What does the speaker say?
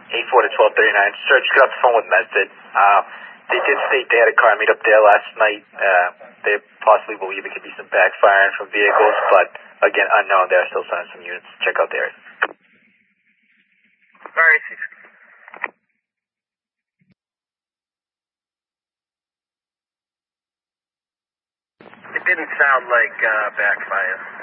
8-4 to 1239. Sir, just got off the phone with Medford. They did state they had a car meet up there last night. They possibly believe it could be some backfiring from vehicles, but again, unknown. They're still sending some units to check out the area. Alright. It didn't sound like backfire.